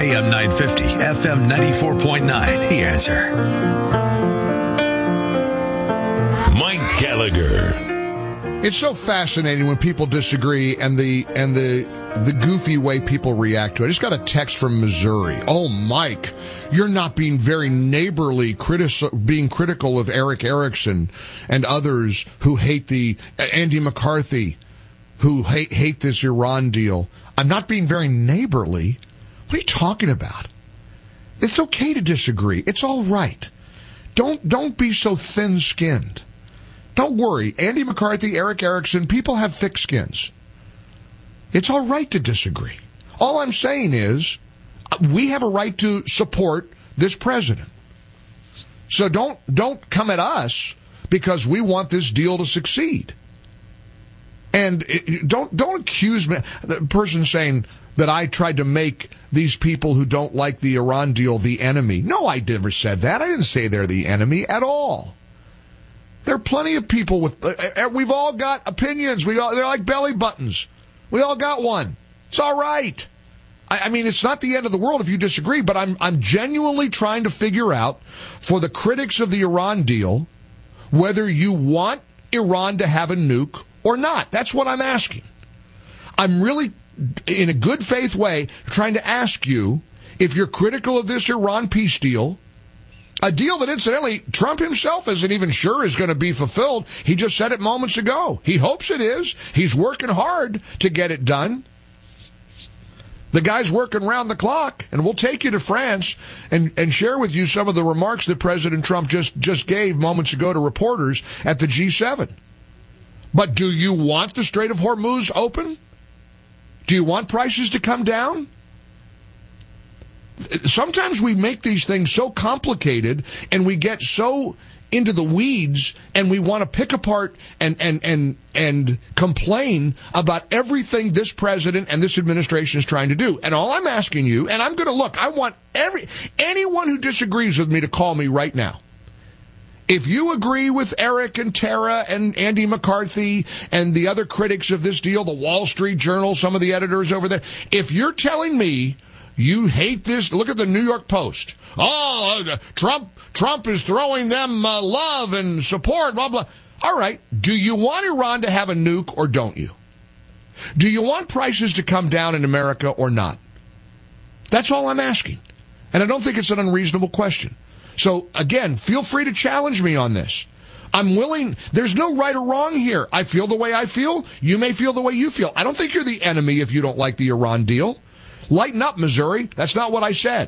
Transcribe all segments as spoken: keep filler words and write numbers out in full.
A M nine fifty, F M ninety-four point nine. The Answer. Mike Gallagher. It's so fascinating when people disagree and the and the the goofy way people react to it. I just got a text from Missouri. Oh, Mike, you're not being very neighborly, criti- being critical of Eric Erickson and others who hate the uh, Andy McCarthy, who hate hate this Iran deal. I'm not being very neighborly. What are you talking about? It's okay to disagree. It's all right. Don't don't be so thin-skinned. Don't worry. Andy McCarthy, Eric Erickson, people have thick skins. It's all right to disagree. All I'm saying is we have a right to support this president. So don't don't come at us because we want this deal to succeed. And it, don't don't accuse me, the person saying that I tried to make these people who don't like the Iran deal the enemy. No, I never said that. I didn't say they're the enemy at all. There are plenty of people with, uh, we've all got opinions. We all, they're like belly buttons. We all got one. It's all right. I, I mean, it's not the end of the world if you disagree, but I'm, I'm genuinely trying to figure out for the critics of the Iran deal whether you want Iran to have a nuke or not. That's what I'm asking. I'm really, in a good faith way, trying to ask you if you're critical of this Iran peace deal, a deal that, incidentally, Trump himself isn't even sure is going to be fulfilled. He just said it moments ago. He hopes it is. He's working hard to get it done. The guy's working round the clock, and we'll take you to France and, and share with you some of the remarks that President Trump just, just gave moments ago to reporters at the G seven. But do you want the Strait of Hormuz open? Do you want prices to come down? Sometimes we make these things so complicated and we get so into the weeds and we want to pick apart and, and, and, and complain about everything this president and this administration is trying to do. And all I'm asking you, and I'm going to look, I want every anyone who disagrees with me to call me right now. If you agree with Eric and Tara and Andy McCarthy and the other critics of this deal, the Wall Street Journal, some of the editors over there, if you're telling me you hate this, look at the New York Post. Oh, uh, Trump Trump is throwing them uh, love and support, blah, blah. All right. Do you want Iran to have a nuke or don't you? Do you want prices to come down in America or not? That's all I'm asking. And I don't think it's an unreasonable question. So, again, feel free to challenge me on this. I'm willing. There's no right or wrong here. I feel the way I feel. You may feel the way you feel. I don't think you're the enemy if you don't like the Iran deal. Lighten up, Missouri. That's not what I said.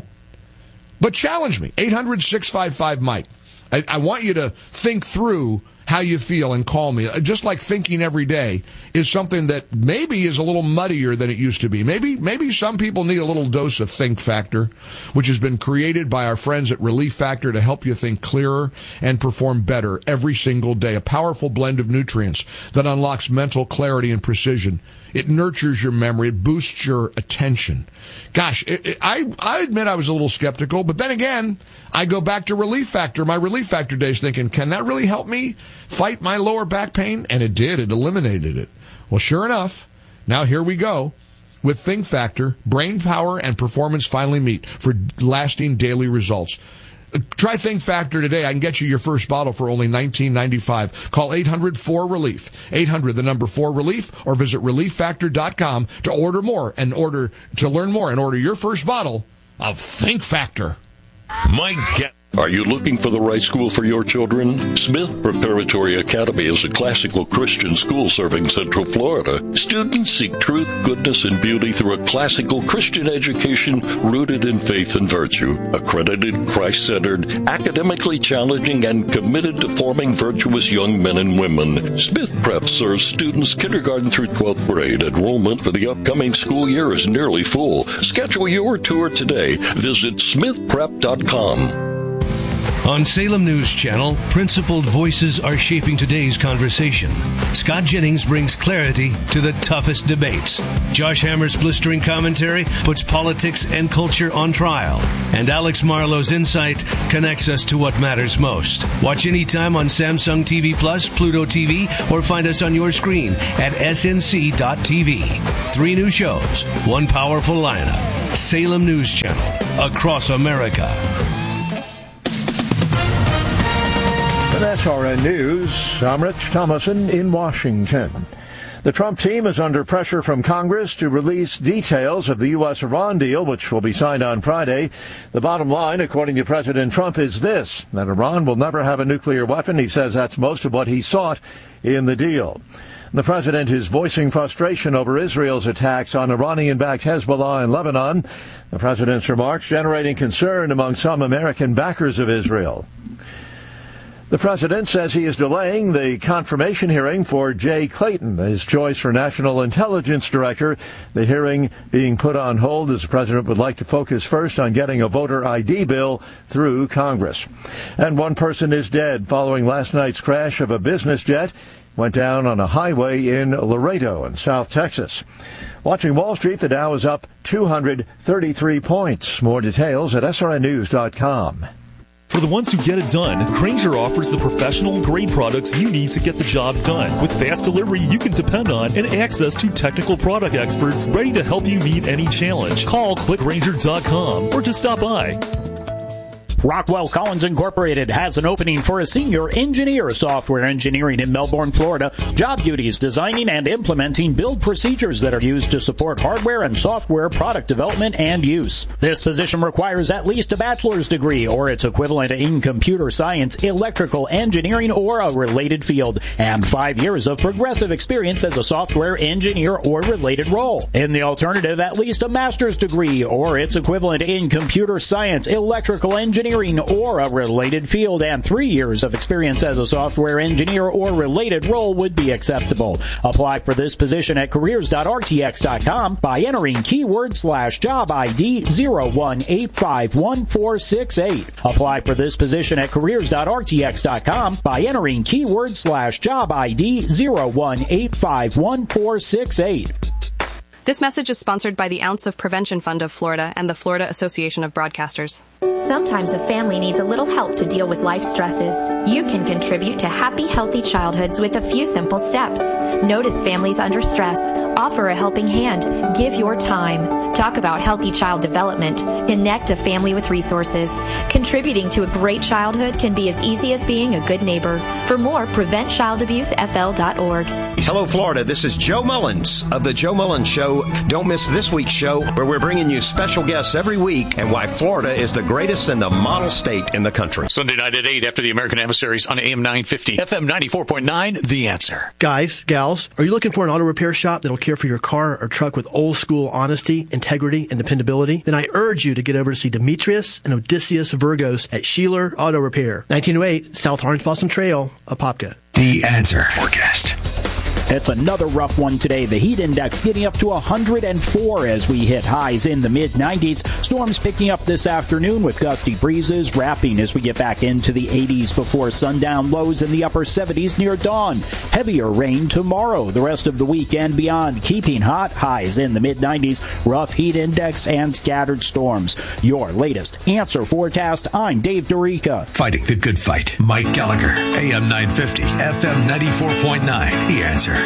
But challenge me. eight hundred, six five five, Mike. I, I want you to think through how you feel and call me. Just like thinking every day is something that maybe is a little muddier than it used to be. Maybe maybe some people need a little dose of Think Factor, which has been created by our friends at Relief Factor to help you think clearer and perform better every single day. A powerful blend of nutrients that unlocks mental clarity and precision. It nurtures your memory. It boosts your attention. Gosh, it, it, I, I admit I was a little skeptical, but then again, I go back to Relief Factor, my Relief Factor days, thinking, can that really help me fight my lower back pain? And it did. It eliminated it. Well, sure enough, now here we go. With Think Factor, brain power and performance finally meet for lasting daily results. Try Think Factor today. I can get you your first bottle for only nineteen ninety-five. Call eight hundred four relief. eight hundred, the number four relief, or visit relief factor dot com to order more and order to learn more and order your first bottle of Think Factor. Mike Get. Are you looking for the right school for your children? Smith Preparatory Academy is a classical Christian school serving Central Florida. Students seek truth, goodness, and beauty through a classical Christian education rooted in faith and virtue. Accredited, Christ-centered, academically challenging, and committed to forming virtuous young men and women. Smith Prep serves students kindergarten through twelfth grade. Enrollment for the upcoming school year is nearly full. Schedule your tour today. Visit smith prep dot com. On Salem News Channel, principled voices are shaping today's conversation. Scott Jennings brings clarity to the toughest debates. Josh Hammer's blistering commentary puts politics and culture on trial. And Alex Marlowe's insight connects us to what matters most. Watch anytime on Samsung T V Plus, Pluto T V, or find us on your screen at S N C dot T V. Three new shows, one powerful lineup. Salem News Channel, across America. With S R N News, I'm Rich Thomason in Washington. The Trump team is under pressure from Congress to release details of the U S Iran deal, which will be signed on Friday. The bottom line, according to President Trump, is this, that Iran will never have a nuclear weapon. He says that's most of what he sought in the deal. The president is voicing frustration over Israel's attacks on Iranian-backed Hezbollah in Lebanon. The president's remarks generating concern among some American backers of Israel. The president says he is delaying the confirmation hearing for Jay Clayton, his choice for National Intelligence Director. The hearing being put on hold as the president would like to focus first on getting a voter I D bill through Congress. And one person is dead following last night's crash of a business jet. Went down on a highway in Laredo in South Texas. Watching Wall Street, the Dow is up two hundred thirty-three points. More details at S R N news dot com. For the ones who get it done, Grainger offers the professional-grade products you need to get the job done. With fast delivery you can depend on and access to technical product experts ready to help you meet any challenge. Call click grainger dot com or just stop by. Rockwell Collins Incorporated has an opening for a senior engineer software engineering in Melbourne, Florida. Job duties, designing and implementing build procedures that are used to support hardware and software product development and use. This position requires at least a bachelor's degree or its equivalent in computer science, electrical engineering, or a related field, and five years of progressive experience as a software engineer or related role. In the alternative, at least a master's degree or its equivalent in computer science, electrical engineering, or a related field, and three years of experience as a software engineer or related role would be acceptable. Apply for this position at careers dot r t x dot com by entering keyword slash job I D zero one eight five one four six eight. Apply for this position at careers dot r t x dot com by entering keyword slash job I D zero one eight five one four six eight. This message is sponsored by the Ounce of Prevention Fund of Florida and the Florida Association of Broadcasters. Sometimes a family needs a little help to deal with life stresses. You can contribute to happy, healthy childhoods with a few simple steps. Notice families under stress. Offer a helping hand. Give your time. Talk about healthy child development. Connect a family with resources. Contributing to a great childhood can be as easy as being a good neighbor. For more, prevent child abuse f l dot org. Hello, Florida. This is Joe Mullins of The Joe Mullins Show. Don't miss this week's show, where we're bringing you special guests every week and why Florida is the greatest and the model state in the country. Sunday night at eight after the American Adversaries on A M nine fifty. F M ninety-four point nine, The Answer. Guys, gals, are you looking for an auto repair shop that'll care for your car or truck with old school honesty, integrity, and dependability? Then I urge you to get over to see Demetrius and Odysseus Virgos at Sheeler Auto Repair, nineteen oh eight South Orange Blossom Trail, Apopka. The Answer Forecast. It's another rough one today. The heat index getting up to one hundred four as we hit highs in the mid nineties. Storms picking up this afternoon with gusty breezes, wrapping as we get back into the eighties before sundown. Lows in the upper seventies near dawn. Heavier rain tomorrow. The rest of the week and beyond keeping hot. Highs in the mid nineties. Rough heat index and scattered storms. Your latest Answer forecast. I'm Dave Dorica. Fighting the good fight. Mike Gallagher. A M nine fifty. F M ninety-four point nine. The Answer.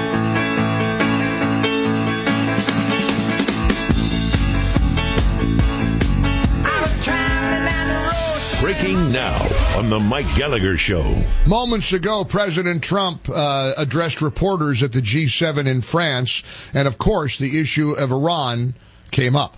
Breaking now on the Mike Gallagher Show. Moments ago, President Trump uh, addressed reporters at the G seven in France, and of course, the issue of Iran came up.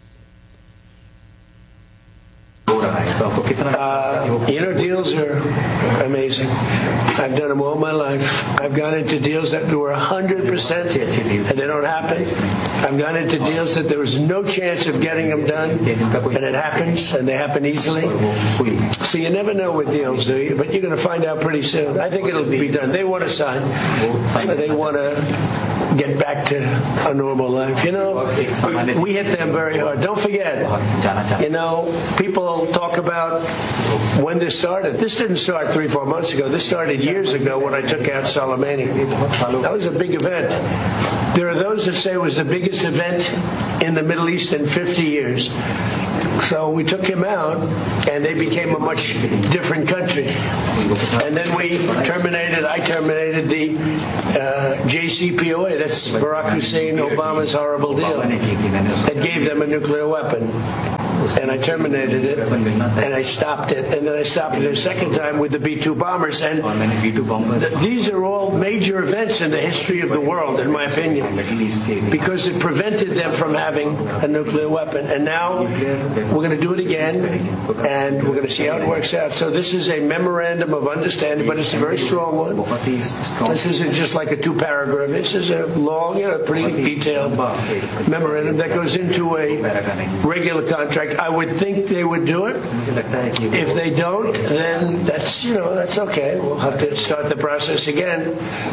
Uh, you know, deals are amazing. I've done them all my life. I've gone into deals that were one hundred percent and they don't happen. I've gone into deals that there was no chance of getting them done, and it happens, and they happen easily. So you never know with deals, do you? But you're going to find out pretty soon. I think it'll be done. They want to sign. They want to get back to a normal life. You know, we hit them very hard. Don't forget, you know, people talk about when this started. This didn't start three, four months ago. This started years ago when I took out Soleimani. That was a big event. There are those that say it was the biggest event in the Middle East in fifty years. So we took him out, and they became a much different country. And then we terminated, I terminated the uh, J C P O A, that's Barack Hussein Obama's horrible deal, that gave them a nuclear weapon. And I terminated it, and I stopped it, and then I stopped it a second time with the B two bombers. And th- these are all major events in the history of the world, in my opinion, because it prevented them from having a nuclear weapon. And now we're going to do it again, and we're going to see how it works out. So this is a memorandum of understanding, but it's a very strong one. This isn't just like a two-paragraph. This is a long, you know, pretty detailed memorandum that goes into a regular contract. I would think they would do it. If they don't, then that's, you know, that's okay. We'll have to start the process again,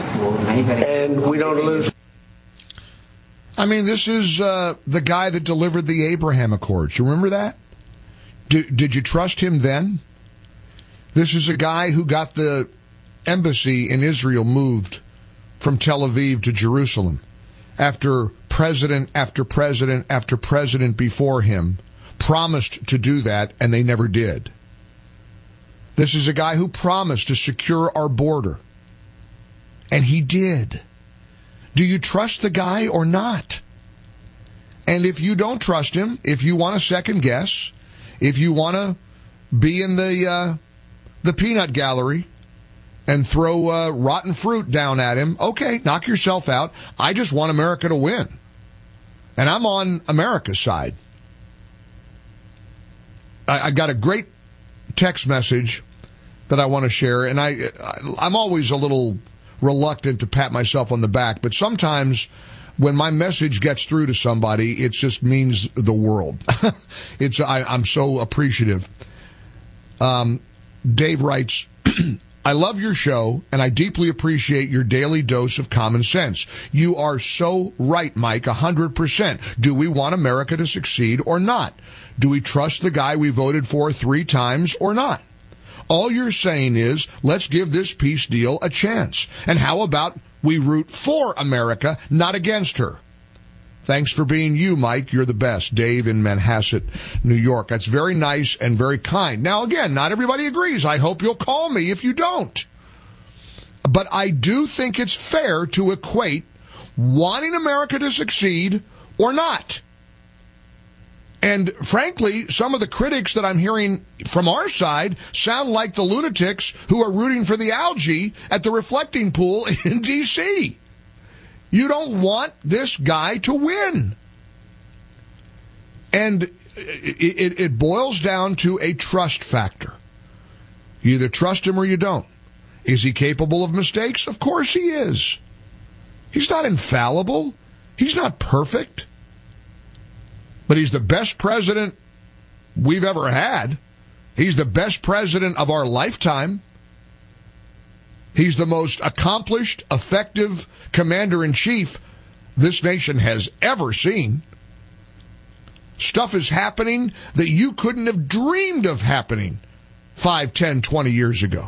and we don't lose. I mean, this is uh, the guy that delivered the Abraham Accords. You remember that? Did, did you trust him then? This is a guy who got the embassy in Israel moved from Tel Aviv to Jerusalem after president after president after president before him promised to do that, and they never did. This is a guy who promised to secure our border, and he did. Do you trust the guy or not? And if you don't trust him, if you want to second guess, if you want to be in the uh, the peanut gallery and throw uh, rotten fruit down at him, okay, knock yourself out. I just want America to win. And I'm on America's side. I got a great text message that I want to share, and I, I'm always a little reluctant to pat myself on the back, but sometimes when my message gets through to somebody, it just means the world. It's I, I'm so appreciative. Um, Dave writes, I love your show, and I deeply appreciate your daily dose of common sense. You are so right, Mike, one hundred percent. Do we want America to succeed or not? Do we trust the guy we voted for three times or not? All you're saying is, let's give this peace deal a chance. And how about we root for America, not against her? Thanks for being you, Mike. You're the best. Dave in Manhasset, New York. That's very nice and very kind. Now, again, not everybody agrees. I hope you'll call me if you don't. But I do think it's fair to equate wanting America to succeed or not. And frankly, some of the critics that I'm hearing from our side sound like the lunatics who are rooting for the algae at the reflecting pool in D C You don't want this guy to win. And it, it, it boils down to a trust factor. You either trust him or you don't. Is he capable of mistakes? Of course he is. He's not infallible. He's not perfect. But he's the best president we've ever had. He's the best president of our lifetime. He's the most accomplished, effective commander-in-chief this nation has ever seen. Stuff is happening that you couldn't have dreamed of happening five, ten, twenty years ago.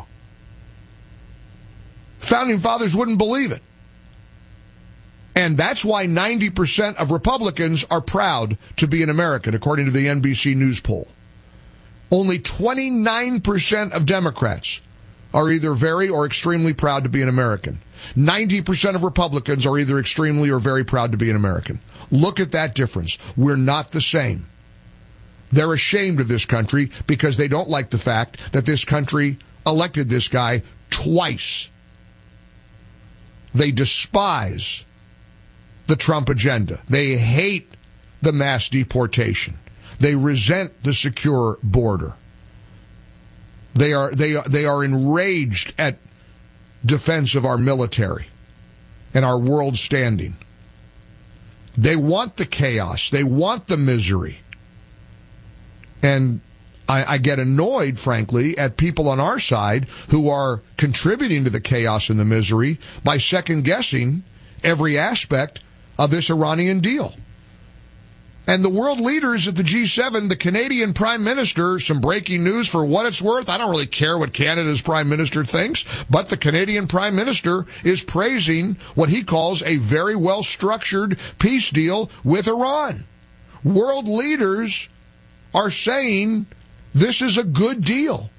Founding fathers wouldn't believe it. And that's why ninety percent of Republicans are proud to be an American, according to the N B C News poll. Only twenty-nine percent of Democrats are either very or extremely proud to be an American. ninety percent of Republicans are either extremely or very proud to be an American. Look at that difference. We're not the same. They're ashamed of this country because they don't like the fact that this country elected this guy twice. They despise the Trump agenda. They hate the mass deportation. They resent the secure border. They are they are, they are enraged at defense of our military and our world standing. They want the chaos. They want the misery. And I, I get annoyed, frankly, at people on our side who are contributing to the chaos and the misery by second-guessing every aspect of this Iranian deal. And the world leaders at the G seven, the Canadian Prime Minister, some breaking news for what it's worth. I don't really care what Canada's Prime Minister thinks, but the Canadian Prime Minister is praising what he calls a very well-structured peace deal with Iran. World leaders are saying this is a good deal.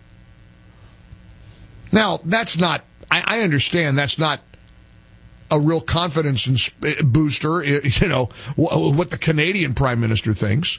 Now, that's not, I, I understand that's not a real confidence booster, you know, what the Canadian Prime Minister thinks.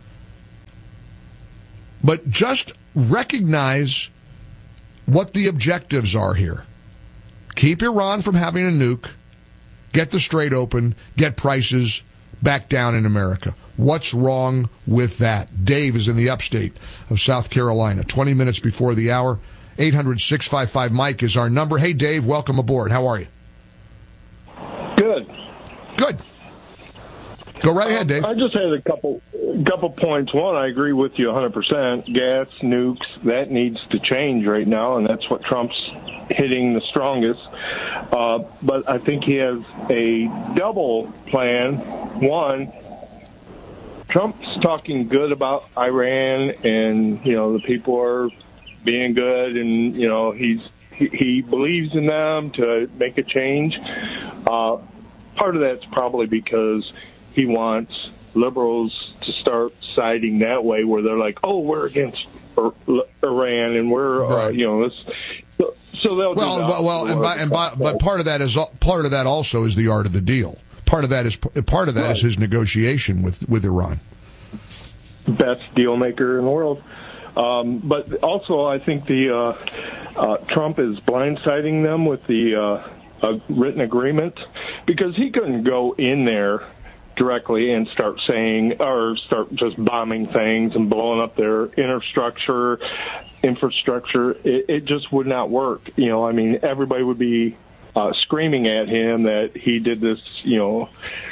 But just recognize what the objectives are here. Keep Iran from having a nuke, get the Strait open, get prices back down in America. What's wrong with that? Dave is in the upstate of South Carolina, twenty minutes before the hour. eight hundred, six five five, Mike is our number. Hey, Dave, welcome aboard. How are you? Good. Good. Go right ahead, Dave. I just had a couple couple points. One, I agree with you one hundred percent. Gas, nukes, that needs to change right now, and that's what Trump's hitting the strongest. Uh, but I think he has a double plan. One, Trump's talking good about Iran, and, you know, the people are being good, and, you know, he's he, he believes in them to make a change. Uh, part of that's probably because he wants liberals to start siding that way, where they're like, "Oh, we're against Iran, and we're, right. uh, you know, this." So, so they'll well, do that. well, and by, and by, but part of that is part of that also is the art of the deal. Part of that is part of that right. is his negotiation with with Iran. Best deal maker in the world. Um, but also, I think the uh, uh, Trump is blindsiding them with the uh, a written agreement, because he couldn't go in there directly and start saying, or start just bombing things and blowing up their infrastructure. Infrastructure, it, it just would not work. You know, I mean, everybody would be uh, screaming at him that he did this, you know,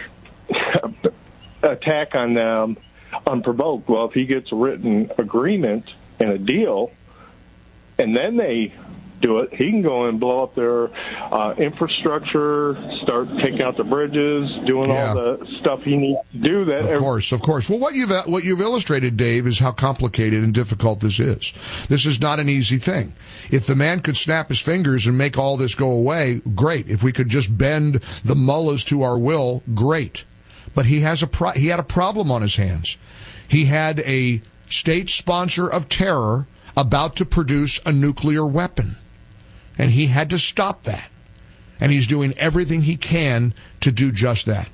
attack on them unprovoked. Well, if he gets a written agreement and a deal, and then they do it, he can go and blow up their uh, infrastructure, start taking out the bridges, doing yeah. all the stuff he needs to do. That, of course, of course. Well, what you've what you've illustrated, Dave, is how complicated and difficult this is. This is not an easy thing. If the man could snap his fingers and make all this go away, great. If we could just bend the mullahs to our will, great. But he has a pro- he had a problem on his hands. He had a state sponsor of terror about to produce a nuclear weapon. And he had to stop that. And he's doing everything he can to do just that.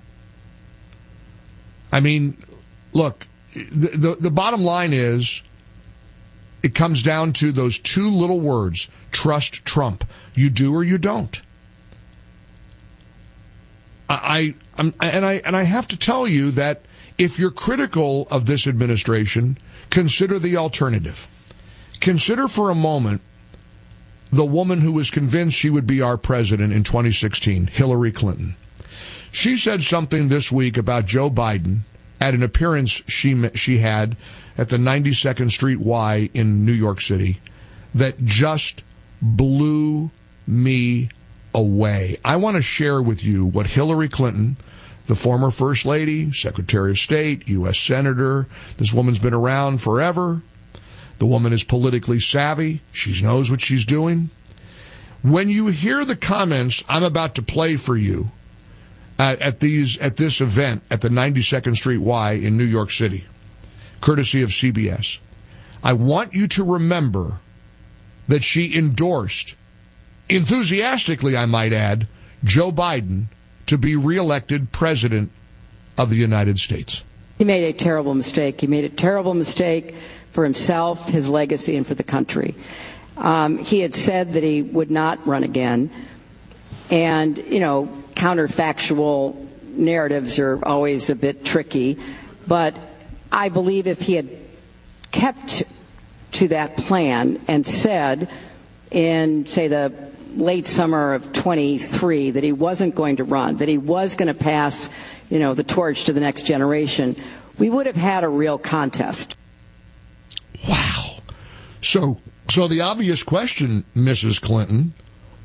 I mean, look, the, the, the bottom line is, it comes down to those two little words, trust Trump. You do or you don't. I, I I'm, and I and I have to tell you that if you're critical of this administration, consider the alternative. Consider for a moment the woman who was convinced she would be our president in twenty sixteen, Hillary Clinton. She said something this week about Joe Biden at an appearance she she had at the ninety-second Street Y in New York City that just blew me away. I want to share with you what Hillary Clinton, the former First Lady, Secretary of State, U S Senator, this woman's been around forever. The woman is politically savvy. She knows what she's doing. When you hear the comments I'm about to play for you at, at these at this event at the ninety-second Street Y in New York City, courtesy of C B S, I want you to remember that she endorsed, enthusiastically I might add, Joe Biden to be reelected president of the United States. He made a terrible mistake. He made a terrible mistake for himself, his legacy, and for the country. Um, he had said that he would not run again. And, you know, counterfactual narratives are always a bit tricky. But I believe if he had kept to that plan and said in, say, the late summer of twenty-three that he wasn't going to run, that he was going to pass, you know, the torch to the next generation, we would have had a real contest. Wow. So, so the obvious question, Missus Clinton,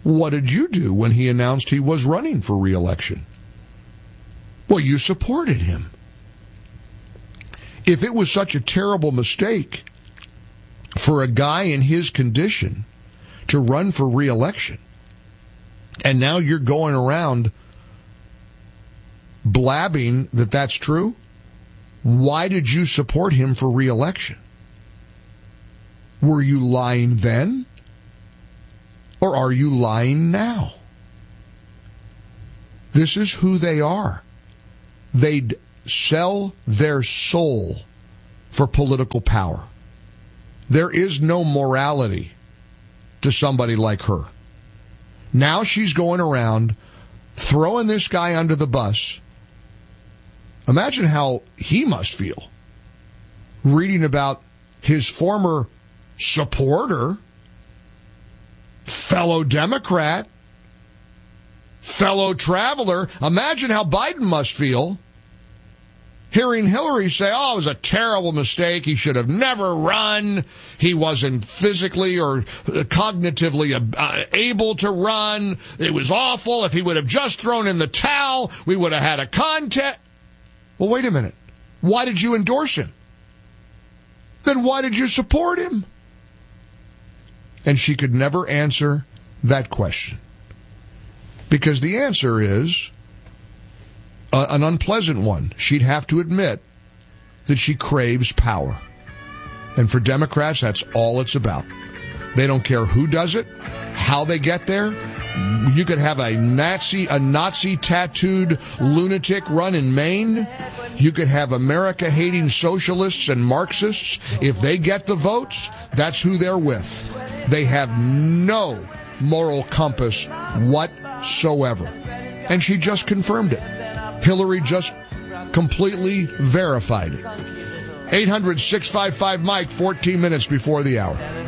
What did you do when he announced he was running for re-election? Well, you supported him. If it was such a terrible mistake for a guy in his condition to run for re-election, and now you're going around blabbing that that's true, why did you support him for re-election? Were you lying then? Or are you lying now? This is who they are. They'd sell their soul for political power. There is no morality to somebody like her. Now she's going around throwing this guy under the bus. Imagine how he must feel reading about his former supporter, fellow Democrat, fellow traveler. Imagine how Biden must feel hearing Hillary say, oh, it was a terrible mistake. He should have never run. He wasn't physically or cognitively uh, able to run. It was awful. If he would have just thrown in the towel, we would have had a contest. Well, wait a minute. Why did you endorse him? Then why did you support him? And she could never answer that question. Because the answer is a, an unpleasant one. She'd have to admit that she craves power. And for Democrats, that's all it's about. They don't care who does it, how they get there. You could have a Nazi, a Nazi tattooed lunatic run in Maine. You could have America-hating socialists and Marxists. If they get the votes, that's who they're with. They have no moral compass whatsoever. And she just confirmed it. Hillary just completely verified it. eight hundred, six five five, Mike, fourteen minutes before the hour.